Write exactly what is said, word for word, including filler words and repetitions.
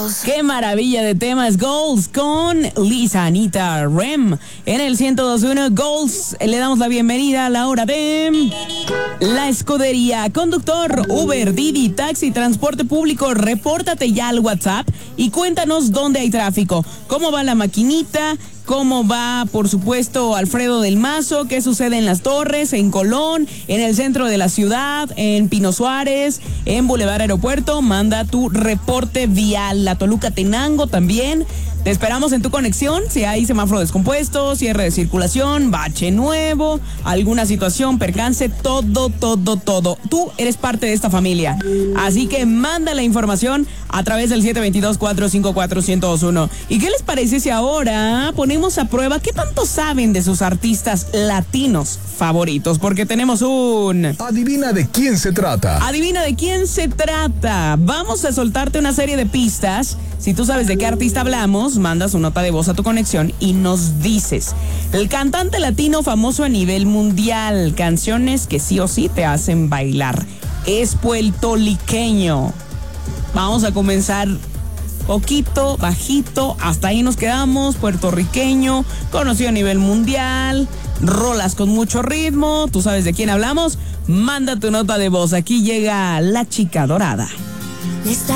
Qué maravilla de temas. Goals con Lisa Anita Rem en el ciento dos punto uno. Goals, le damos la bienvenida a la hora de la escudería. Conductor, Uber, Didi, taxi, transporte público, repórtate ya al WhatsApp y cuéntanos dónde hay tráfico, cómo va la maquinita, cómo va, por supuesto, Alfredo del Mazo, qué sucede en Las Torres, en Colón, en el centro de la ciudad, en Pino Suárez, en Boulevard Aeropuerto. Manda tu reporte vial. La Toluca Tenango también. Te esperamos en tu conexión, si hay semáforo descompuesto, cierre de circulación, bache nuevo, alguna situación, percance, todo, todo, todo. Tú eres parte de esta familia. Así que manda la información a través del siete dos dos, cuatro cinco cuatro, uno cero dos uno. ¿Y qué les parece si ahora ponemos a prueba qué tanto saben de sus artistas latinos favoritos? Porque tenemos un... Adivina de quién se trata. Adivina de quién se trata. Vamos a soltarte una serie de pistas. Si tú sabes de qué artista hablamos, mandas una nota de voz a tu conexión y nos dices. El cantante latino famoso a nivel mundial. Canciones que sí o sí te hacen bailar. Es puertorriqueño. Vamos a comenzar poquito, bajito. Hasta ahí nos quedamos. Puertorriqueño, conocido a nivel mundial. Rolas con mucho ritmo. ¿Tú sabes de quién hablamos? Manda tu nota de voz. Aquí llega la chica dorada.